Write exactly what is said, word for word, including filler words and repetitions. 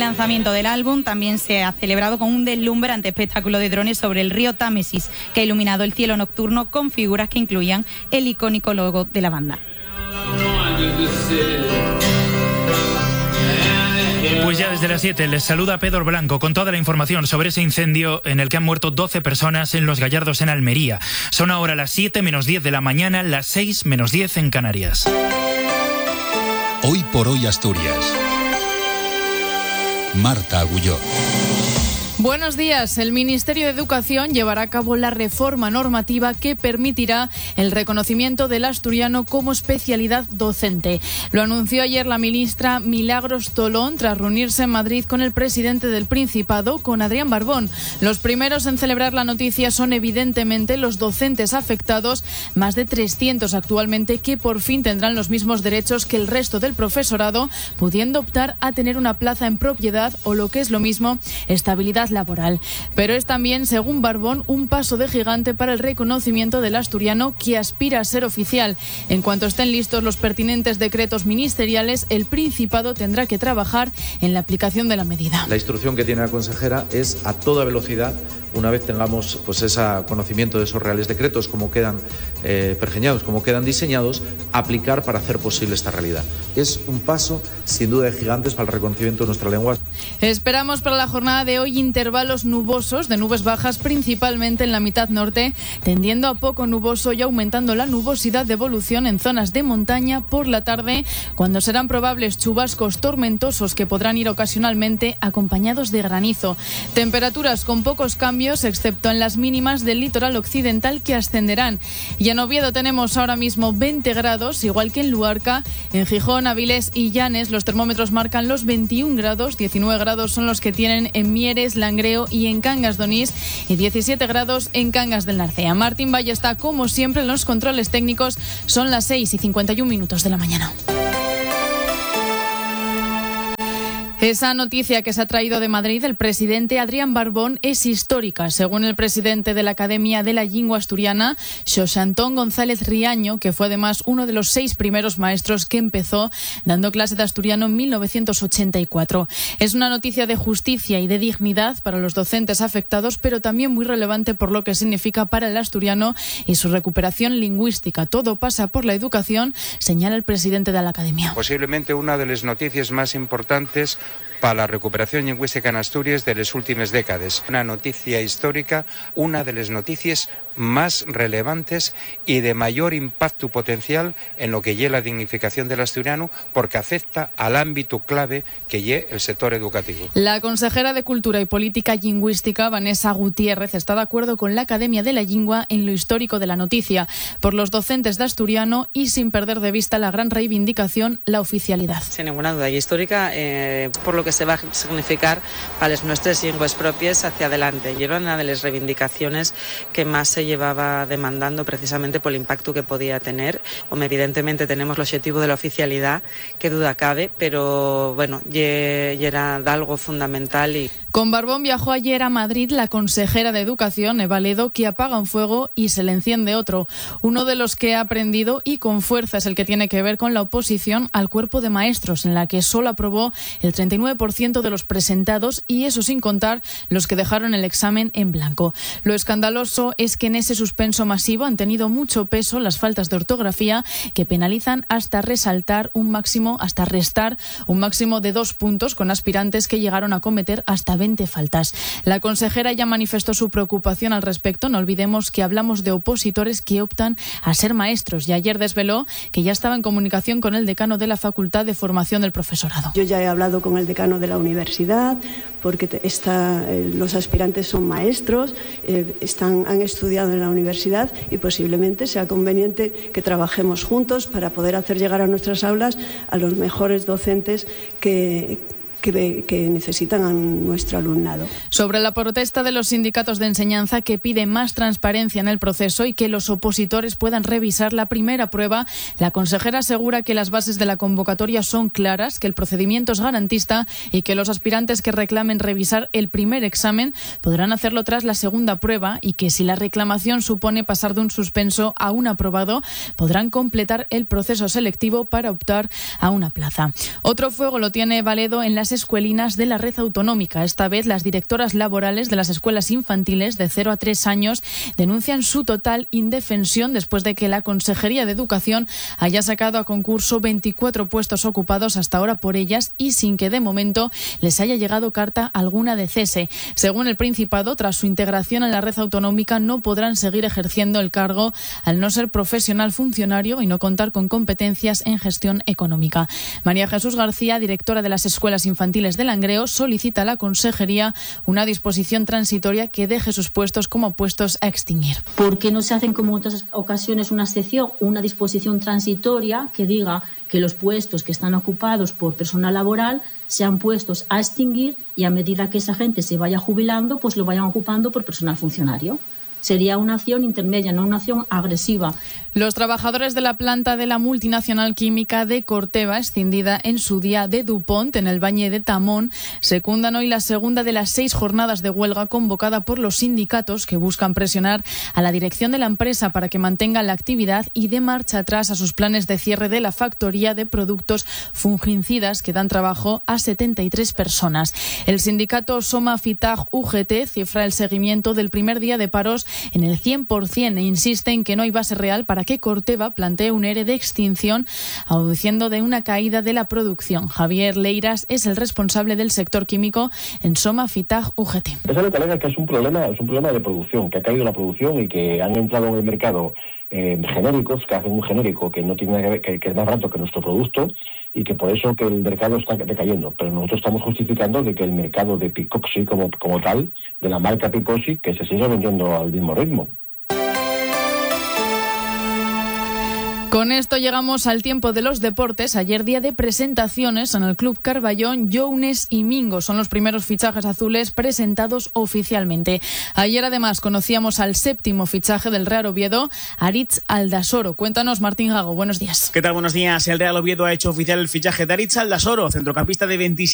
lanzamiento del álbum también se ha celebrado con un deslumbrante espectáculo de drones sobre el río Támesis, que ha iluminado el cielo nocturno con figuras que incluían el icónico logo de la banda. Pues ya desde las siete les saluda Pedro Blanco con toda la información sobre ese incendio en el que han muerto doce personas en Los Gallardos, en Almería. Son ahora las siete menos diez de la mañana, las seis menos diez en Canarias. Hoy por hoy Asturias. Marta Agulló. Buenos días. El Ministerio de Educación llevará a cabo la reforma normativa que permitirá el reconocimiento del asturiano como especialidad docente. Lo anunció ayer la ministra Milagros Tolón tras reunirse en Madrid con el presidente del Principado, con Adrián Barbón. Los primeros en celebrar la noticia son evidentemente los docentes afectados, más de trescientos actualmente, que por fin tendrán los mismos derechos que el resto del profesorado, pudiendo optar a tener una plaza en propiedad o, lo que es lo mismo, estabilidad laboral. Pero es también, según Barbón, un paso de gigante para el reconocimiento del asturiano, que aspira a ser oficial. En cuanto estén listos los pertinentes decretos ministeriales, el Principado tendrá que trabajar en la aplicación de la medida. La instrucción que tiene la consejera es a toda velocidad, una vez tengamos pues ese conocimiento de esos reales decretos, cómo quedan eh, pergeñados, cómo quedan diseñados, aplicar para hacer posible esta realidad. Es un paso sin duda de gigantes para el reconocimiento de nuestra lengua. Esperamos para la jornada de hoy intervalos nubosos, de nubes bajas principalmente en la mitad norte, tendiendo a poco nuboso y aumentando la nubosidad de evolución en zonas de montaña por la tarde, cuando serán probables chubascos tormentosos que podrán ir ocasionalmente acompañados de granizo. Temperaturas con pocos cambios, excepto en las mínimas del litoral occidental, que ascenderán. Y en Oviedo tenemos ahora mismo veinte grados, igual que en Luarca. En Gijón, Avilés y Llanes los termómetros marcan los veintiún grados, diecinueve grados son los que tienen en Mieres, Langreo y en Cangas de Onís, y diecisiete grados en Cangas del Narcea. Martín Valle está, como siempre, en los controles técnicos. Son las seis y cincuenta y un minutos de la mañana. Esa noticia que se ha traído de Madrid el presidente Adrián Barbón es histórica. Según el presidente de la Academia de la Lingua Asturiana, Xosé Antón González Riaño, que fue además uno de los seis primeros maestros que empezó dando clase de asturiano en mil novecientos ochenta y cuatro. Es una noticia de justicia y de dignidad para los docentes afectados, pero también muy relevante por lo que significa para el asturiano y su recuperación lingüística. Todo pasa por la educación, señala el presidente de la Academia. Posiblemente una de las noticias más importantes para la recuperación lingüística en Asturias de las últimas décadas. Una noticia histórica, una de las noticias más relevantes y de mayor impacto potencial en lo que lleva la dignificación del asturiano, porque afecta al ámbito clave que lleva el sector educativo. La consejera de Cultura y Política Lingüística, Vanessa Gutiérrez, está de acuerdo con la Academia de la Lingua en lo histórico de la noticia, por los docentes de asturiano y sin perder de vista la gran reivindicación, la oficialidad. Sin ninguna duda, y histórica eh, por lo que se va a significar para las nuestras lenguas propias hacia adelante. Y era una de las reivindicaciones que más se llevaba demandando, precisamente por el impacto que podía tener. Hombre, evidentemente tenemos el objetivo de la oficialidad, que duda cabe, pero bueno, y era algo fundamental. Y con Barbón viajó ayer a Madrid la consejera de Educación, Eva Ledo, que apaga un fuego y se le enciende otro. Uno de los que ha aprendido y con fuerza es el que tiene que ver con la oposición al cuerpo de maestros, en la que solo aprobó el treinta y nueve por ciento de los presentados, y eso sin contar los que dejaron el examen en blanco. Lo escandaloso es que en ese suspenso masivo han tenido mucho peso las faltas de ortografía, que penalizan hasta resaltar un máximo, hasta restar un máximo de dos puntos, con aspirantes que llegaron a cometer hasta veinte faltas. La consejera ya manifestó su preocupación al respecto. No olvidemos que hablamos de opositores que optan a ser maestros, y ayer desveló que ya estaba en comunicación con el decano de la Facultad de Formación del Profesorado. Yo ya he hablado con el decano de la universidad, porque está, eh, los aspirantes son maestros, eh, están, han estudiado en la universidad, y posiblemente sea conveniente que trabajemos juntos para poder hacer llegar a nuestras aulas a los mejores docentes que Que, que necesitan a nuestro alumnado. Sobre la protesta de los sindicatos de enseñanza, que pide más transparencia en el proceso y que los opositores puedan revisar la primera prueba, la consejera asegura que las bases de la convocatoria son claras, que el procedimiento es garantista y que los aspirantes que reclamen revisar el primer examen podrán hacerlo tras la segunda prueba, y que si la reclamación supone pasar de un suspenso a un aprobado, podrán completar el proceso selectivo para optar a una plaza. Otro fuego lo tiene Valedo en las escuelinas de la red autonómica. Esta vez las directoras laborales de las escuelas infantiles de cero a tres años denuncian su total indefensión después de que la Consejería de Educación haya sacado a concurso veinticuatro puestos ocupados hasta ahora por ellas y sin que de momento les haya llegado carta alguna de cese. Según el Principado, tras su integración en la red autonómica no podrán seguir ejerciendo el cargo al no ser profesional funcionario y no contar con competencias en gestión económica. María Jesús García, directora de las escuelas infantiles de Langreo, solicita a la Consejería una disposición transitoria que deje sus puestos como puestos a extinguir. ¿Por qué no se hacen como en otras ocasiones una excepción, una disposición transitoria que diga que los puestos que están ocupados por personal laboral sean puestos a extinguir y a medida que esa gente se vaya jubilando, pues lo vayan ocupando por personal funcionario? Sería una acción intermedia, no una acción agresiva. Los trabajadores de la planta de la multinacional química de Corteva, escindida en su día de DuPont, en el Valle de Tamón, secundan hoy la segunda de las seis jornadas de huelga convocada por los sindicatos que buscan presionar a la dirección de la empresa para que mantenga la actividad y dé marcha atrás a sus planes de cierre de la factoría de productos fungicidas que dan trabajo a setenta y tres personas. El sindicato Soma Fitag U G T cifra el seguimiento del primer día de paros en el cien por ciento e insiste en que no hay base real para que Corteva plantee un ERE de extinción, aduciendo de una caída de la producción. Javier Leiras es el responsable del sector químico en Soma Fitag U G T. Esa colega que es un problema, es un problema de producción, que ha caído la producción y que han entrado en el mercado eh, genéricos, que hacen un genérico que no tiene nada que ver, que, que es más barato que nuestro producto y que por eso que el mercado está decayendo. Pero nosotros estamos justificando de que el mercado de Picoxi como, como tal, de la marca Picoxi, que se siga vendiendo al mismo ritmo. Con esto llegamos al tiempo de los deportes. Ayer día de presentaciones en el Club Carballón. Younes y Mingo son los primeros fichajes azules presentados oficialmente. Ayer además conocíamos al séptimo fichaje del Real Oviedo, Aritz Aldasoro. Cuéntanos, Martín Gago, buenos días. ¿Qué tal? Buenos días. El Real Oviedo ha hecho oficial el fichaje de Aritz Aldasoro, centrocampista de veintisiete